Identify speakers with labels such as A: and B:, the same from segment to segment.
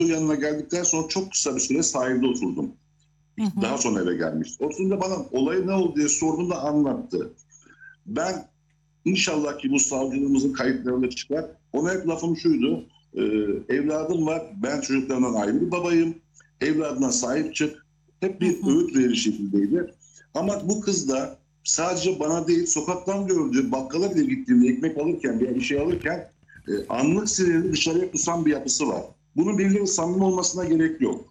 A: yanına geldikten sonra çok kısa bir süre sahilde oturdum. Daha sonra eve gelmişti. Oturduğunda bana olayı ne oldu diye sorduğunda anlattı. Ben inşallah ki bu savcılığımızın kayıtlarında çıkar. Ona hep lafım şuydu. Evladım var. Ben çocuklarından ayrı bir babayım. Evladına sahip çık. Hep bir öğüt verir şekildeydi. Ama bu kız da sadece bana değil, sokaktan gördüğü bakkala bile gittiğimde ekmek alırken veya bir şey alırken anlık sinirini dışarıya kusan bir yapısı var. Bunun birileri samimi olmasına gerek yok.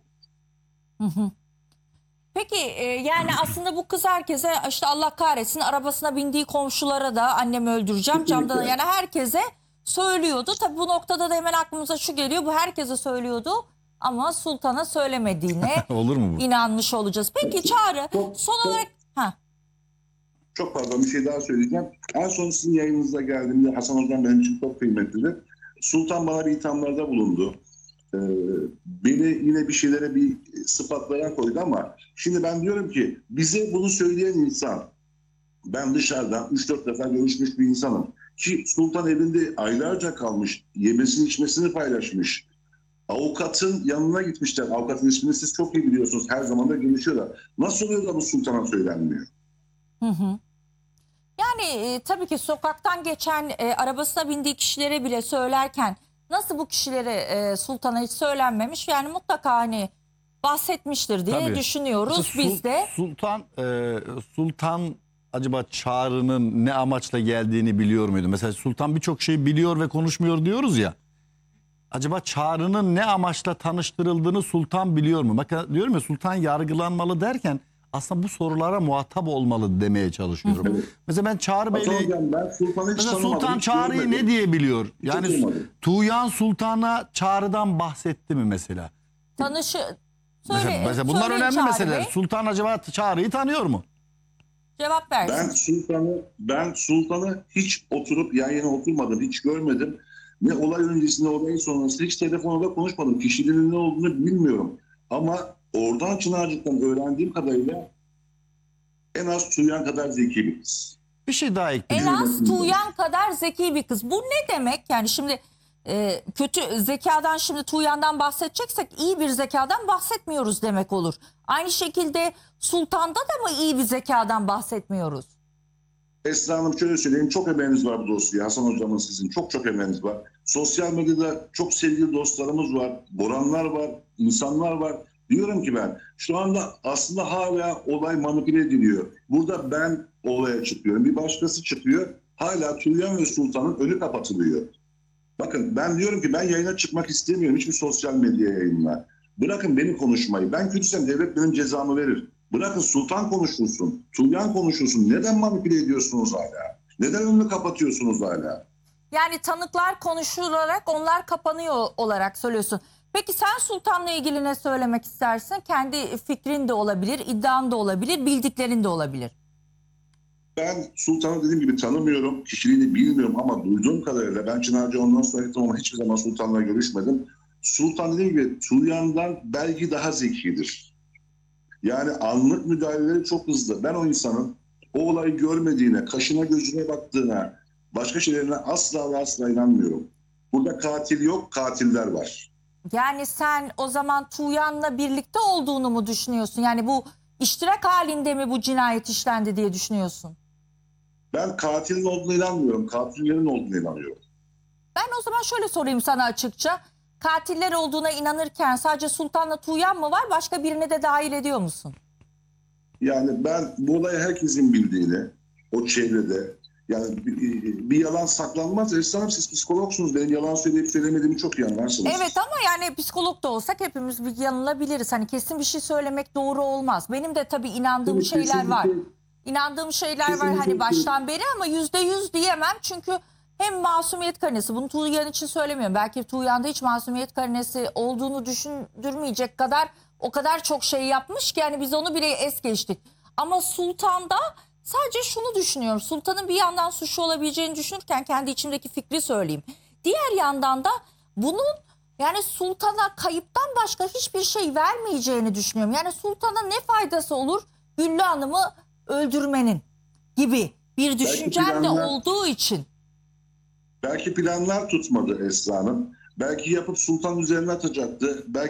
B: Peki yani aslında bu kız herkese işte Allah kahretsin arabasına bindiği komşulara da annemi öldüreceğim camdan, yani herkese söylüyordu. Tabii bu noktada da hemen aklımıza şu geliyor, bu herkese söylüyordu ama Sultan'a söylemediğine
C: Olur mu bu?
B: inanmış olacağız. Peki Çağrı, son olarak...
A: Çok pardon, bir şey daha söyleyeceğim. En son sizin yayınınızda geldiğimde Hasan Hocam benim için çok kıymetlidir. Sultan bana bir ithamlarda bulundu. Beni yine bir şeylere bir sıfatlara koydu ama şimdi ben diyorum ki bize bunu söyleyen insan, ben dışarıdan 3-4 defa görüşmüş bir insanım. Ki Sultan evinde aylarca kalmış, yemesini içmesini paylaşmış. Avukatın yanına gitmişler. Avukatın ismini siz çok iyi biliyorsunuz. Her zaman da görüşüyorlar. Nasıl oluyor da bu Sultan'a söylenmiyor?
B: Yani tabii ki sokaktan geçen arabasına bindiği kişilere bile söylerken nasıl bu kişilere Sultan'a hiç söylenmemiş, yani mutlaka hani bahsetmiştir diye
C: Tabii.
B: düşünüyoruz
C: Mesela
B: biz de.
C: Sultan acaba Çağrı'nın ne amaçla geldiğini biliyor muydu? Mesela Sultan birçok şeyi biliyor ve konuşmuyor diyoruz ya. Acaba Çağrı'nın ne amaçla tanıştırıldığını Sultan biliyor mu? Bakın diyorum ya, Sultan yargılanmalı derken aslında bu sorulara muhatap olmalı demeye çalışıyorum. Mesela ben Çağrı Bey'le...
A: Ben Sultan'ı hiç tanımadım.
C: Sultan
A: hiç
C: Çağrı'yı
A: görmedim.
C: ne diye biliyor? Yani
A: duymadım.
C: Tuğyan Sultan'a Çağrı'dan bahsetti mi mesela?
B: Söyle,
C: bunlar
B: söyleyin
C: önemli
B: Çağrı
C: meseleler.
B: Bey.
C: Sultan acaba Çağrı'yı tanıyor mu?
B: Cevap versin.
A: Ben Sultan'ı hiç oturup yan yana oturmadım, hiç görmedim. Ne olay öncesinde, olay sonrası hiç telefonda konuşmadım. Kişiliğinin ne olduğunu bilmiyorum. Ama oradan Çınarcık'tan öğrendiğim kadarıyla en az Tuğyan kadar zeki bir kız.
C: Bir şey daha ekleyeyim.
B: En az Tuğyan kadar zeki bir kız. Bu ne demek? Yani şimdi kötü zekadan, şimdi Tuğyan'dan bahsedeceksek iyi bir zekadan bahsetmiyoruz demek olur. Aynı şekilde Sultan'da da mı iyi bir zekadan bahsetmiyoruz?
A: Esra Hanım şöyle söyleyeyim, çok emeğiniz var bu dosyaya. Hasan Hocam'ın, sizin çok emeğiniz var. Sosyal medyada çok sevgili dostlarımız var, Boranlar var, insanlar var. Diyorum ki ben şu anda aslında hala olay manipüle ediliyor. Burada ben olaya çıkıyorum, bir başkası çıkıyor. Hala Tuğyan ve Sultan'ın önü kapatılıyor. Bakın ben diyorum ki ben yayına çıkmak istemiyorum, hiçbir sosyal medya yayınına. Bırakın beni konuşmayı. Ben kötüysem devlet benim cezamı verir. Bırakın Sultan konuşulsun, Tuğyan konuşulsun. Neden manipüle ediyorsunuz hala? Neden önünü kapatıyorsunuz hala?
B: Yani tanıklar konuşularak onlar kapanıyor olarak söylüyorsun. Peki sen Sultan'la ilgili ne söylemek istersin? Kendi fikrin de olabilir, iddian da olabilir, bildiklerin de olabilir.
A: Ben Sultan'ı dediğim gibi tanımıyorum, kişiliğini bilmiyorum ama duyduğum kadarıyla ben Çınarcı ondan sonra gittim ama hiçbir zaman Sultan'la görüşmedim. Sultan dediğim gibi Tuğyan'dan belki daha zekidir. Yani anlık müdahaleleri çok hızlı. Ben o insanın o olayı görmediğine, kaşına gözüne baktığına, başka şeylerine asla ve asla inanmıyorum. Burada katil yok, katiller var.
B: Yani sen o zaman Tuğyan'la birlikte olduğunu mu düşünüyorsun? Yani bu iştirak halinde mi bu cinayet işlendi diye düşünüyorsun?
A: Ben katilin olduğuna inanmıyorum, katillerin olduğuna inanıyorum.
B: Ben o zaman şöyle sorayım sana açıkça. Katiller olduğuna inanırken sadece Sultan'la Tuğyan mı var? Başka birini de dahil ediyor musun?
A: Yani ben bu olayı herkesin bildiğini, o çevrede, yani bir yalan saklanmaz. Esra Hanım, siz psikologsunuz. Benim yalan söyleyip söylemediğimi çok iyi anlarsınız.
B: Evet ama yani psikolog da olsak hepimiz bir yanılabiliriz. Hani kesin bir şey söylemek doğru olmaz. Benim de tabii inandığım
A: Evet,
B: şeyler var.
A: kesinlikle.
B: İnandığım şeyler var
A: Kesinlikle.
B: hani baştan beri ama %100 diyemem. Çünkü hem masumiyet karinesi, bunu Tuğyan için söylemiyorum. Belki Tuğyan'da hiç masumiyet karinesi olduğunu düşündürmeyecek kadar o kadar çok şey yapmış ki yani biz onu bile es geçtik. Ama Sultan'da sadece şunu düşünüyorum. Sultan'ın bir yandan suçlu olabileceğini düşünürken kendi içimdeki fikri söyleyeyim. Diğer yandan da bunun yani Sultan'a kayıptan başka hiçbir şey vermeyeceğini düşünüyorum. Yani Sultan'a ne faydası olur Güllü Hanım'ı öldürmenin gibi bir düşüncem de olduğu için.
A: Belki planlar tutmadı Esra Hanım. Belki yapıp Sultan üzerine atacaktı. Belki